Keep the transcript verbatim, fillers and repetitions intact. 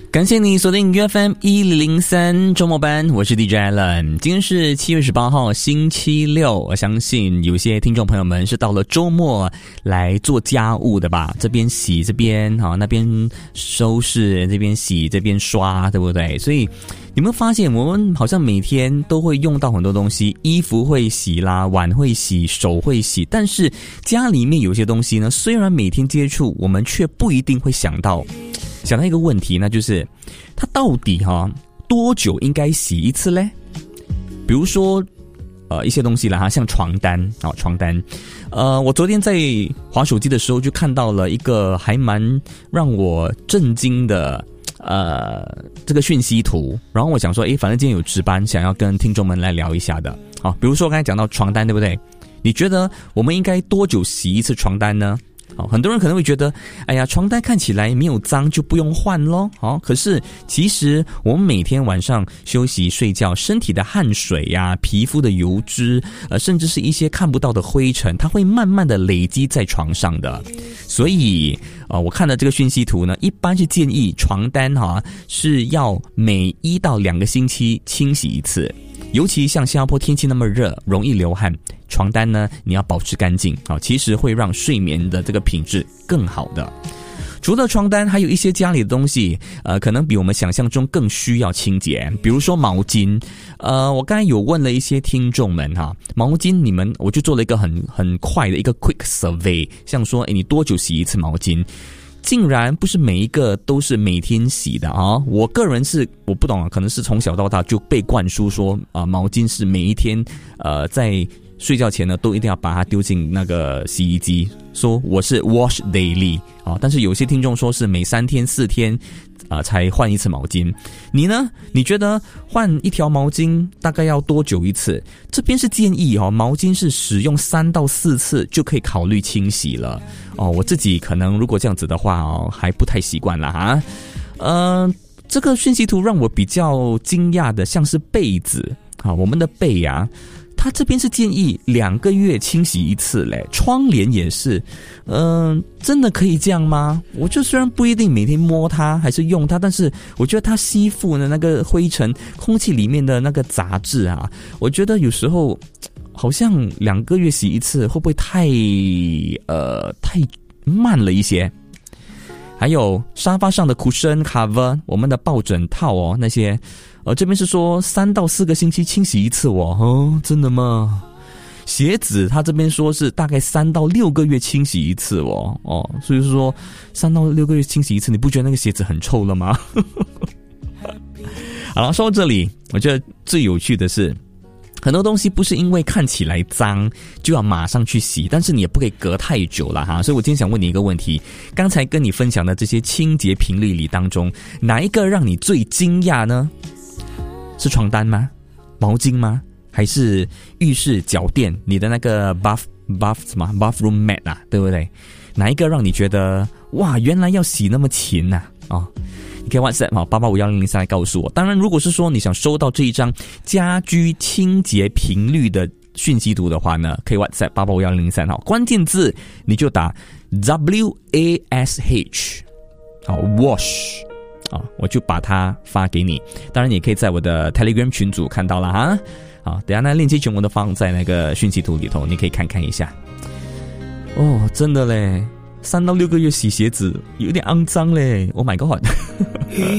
感谢你锁定 U F M 一零三周末班，我是 D J Alan。今天是七月十八号星期六，我相信有些听众朋友们是到了周末来做家务的吧，这边洗这边好，那边收拾，这边洗这边刷，对不对？所以你们发现我们好像每天都会用到很多东西，衣服会洗啦，碗会洗，手会洗，但是家里面有些东西呢，虽然每天接触，我们却不一定会想到想到一个问题，那就是它到底哈多久应该洗一次嘞？比如说呃一些东西啦哈，像床单啊、哦、床单，呃我昨天在滑手机的时候就看到了一个还蛮让我震惊的呃这个讯息图，然后我想说，诶，反正今天有值班，想要跟听众们来聊一下的。好，比如说我刚才讲到床单，对不对？你觉得我们应该多久洗一次床单呢？好，很多人可能会觉得，哎呀，床单看起来没有脏就不用换咯。好，可是其实我们每天晚上休息睡觉，身体的汗水呀、啊、皮肤的油脂，呃，甚至是一些看不到的灰尘，它会慢慢的累积在床上的。所以，呃，我看的这个讯息图呢，一般是建议床单哈、啊、是要每一到两个星期清洗一次。尤其像新加坡天气那么热，容易流汗，床单呢你要保持干净啊，其实会让睡眠的这个品质更好的。除了床单，还有一些家里的东西，呃，可能比我们想象中更需要清洁。比如说毛巾，呃，我刚才有问了一些听众们哈，毛巾你们，我就做了一个很很快的一个 quick survey， 像说，诶，你多久洗一次毛巾？竟然不是每一个都是每天洗的啊！我个人是我不懂啊，可能是从小到大就被灌输说啊，毛巾是每一天呃在睡觉前呢都一定要把它丢进那个洗衣机，说我是 wash daily 啊，但是有些听众说是每三天四天啊、呃、才换一次毛巾。你呢？你觉得换一条毛巾大概要多久一次？这边是建议哦，毛巾是使用三到四次就可以考虑清洗了哦。我自己可能如果这样子的话哦，还不太习惯啦哈。呃，这个讯息图让我比较惊讶的，像是被子啊，我们的被啊。他这边是建议两个月清洗一次嘞，窗帘也是，嗯、呃，真的可以这样吗？我就虽然不一定每天摸它还是用它，但是我觉得它吸附的那个灰尘、空气里面的那个杂质啊，我觉得有时候好像两个月洗一次，会不会太呃太慢了一些？还有沙发上的 cushion cover， 我们的抱枕套哦，那些。呃，这边是说三到四个星期清洗一次哦，哦，真的吗？鞋子他这边说是大概三到六个月清洗一次哦，哦，所以是说三到六个月清洗一次，你不觉得那个鞋子很臭了吗？好了，说到这里，我觉得最有趣的是，很多东西不是因为看起来脏就要马上去洗，但是你也不可以隔太久了哈。所以我今天想问你一个问题，刚才跟你分享的这些清洁频率里当中，哪一个让你最惊讶呢？是床单吗？毛巾吗？还是浴室脚垫？你的那个 buff buff 什么 bathroom mat 啊，对不对？哪一个让你觉得哇，原来要洗那么勤啊？哦，你可以 WhatsApp 好八八五幺零零三来告诉我。当然，如果是说你想收到这一张家居清洁频率的讯息图的话呢，可以 WhatsApp 八八五幺零零三好，关键字你就打 W A S H 好 wash。啊、哦，我就把它发给你。当然，你也可以在我的 Telegram 群组看到了哈。好，等一下那链接全部都放在那个讯息图里头，你可以看看一下。哦，真的嘞，三到六个月洗鞋子有点肮脏嘞。Oh my god！